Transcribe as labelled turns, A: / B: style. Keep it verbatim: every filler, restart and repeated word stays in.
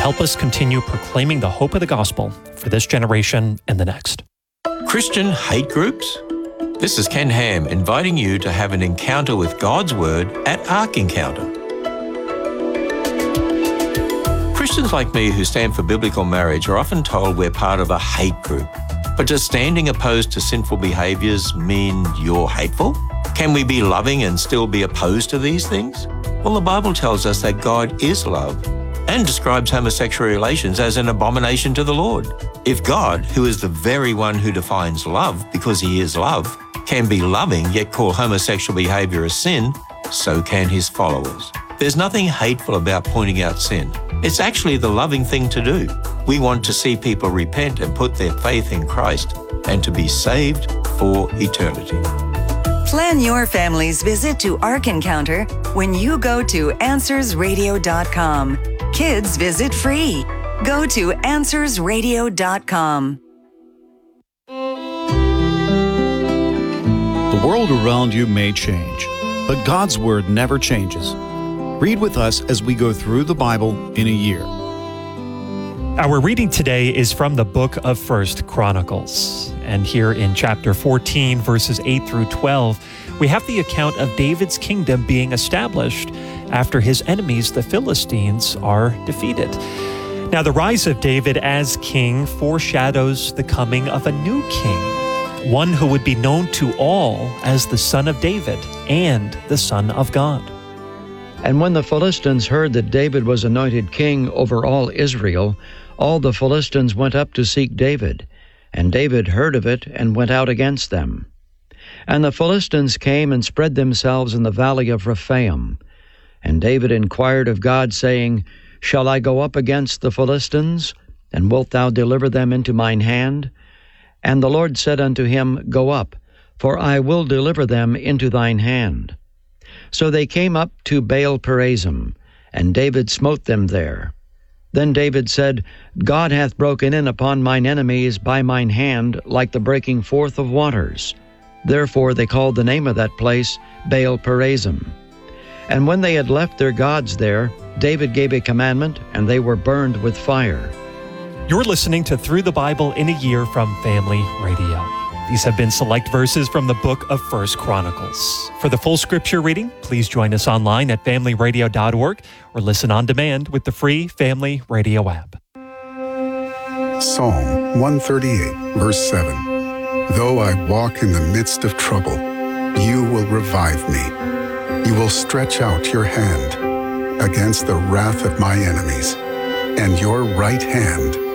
A: help us continue proclaiming the hope of the gospel for this generation and the next.
B: Christian hate groups? This is Ken Ham inviting you to have an encounter with God's Word at Ark Encounter. Christians like me who stand for biblical marriage are often told we're part of a hate group. But does standing opposed to sinful behaviours mean you're hateful? Can we be loving and still be opposed to these things? Well, the Bible tells us that God is love and describes homosexual relations as an abomination to the Lord. If God, who is the very one who defines love because he is love, can be loving yet call homosexual behaviour a sin, so can his followers. There's nothing hateful about pointing out sin. It's actually the loving thing to do. We want to see people repent and put their faith in Christ and to be saved for eternity.
C: Plan your family's visit to Ark Encounter when you go to answers radio dot com. Kids visit free. Go to answers radio dot com.
D: The world around you may change, but God's Word never changes. Read with us as we go through the Bible in a year.
A: Our reading today is from the book of First Chronicles. And here in chapter fourteen, verses eight through twelve, we have the account of David's kingdom being established after his enemies, the Philistines, are defeated. Now, the rise of David as king foreshadows the coming of a new king, one who would be known to all as the Son of David and the Son of God.
E: And when the Philistines heard that David was anointed king over all Israel, all the Philistines went up to seek David. And David heard of it and went out against them. And the Philistines came and spread themselves in the valley of Rephaim. And David inquired of God, saying, Shall I go up against the Philistines? And wilt thou deliver them into mine hand? And the Lord said unto him, Go up, for I will deliver them into thine hand. So they came up to Baal-perazim, and David smote them there. Then David said, God hath broken in upon mine enemies by mine hand like the breaking forth of waters. Therefore they called the name of that place Baal-perazim. And when they had left their gods there, David gave a commandment, and they were burned with fire.
A: You're listening to Through the Bible in a Year from Family Radio. These have been select verses from the book of First Chronicles. For the full scripture reading, please join us online at family radio dot org or listen on demand with the free Family Radio app.
F: Psalm one thirty-eight, verse seven. Though I walk in the midst of trouble, you will revive me. You will stretch out your hand against the wrath of my enemies, and your right hand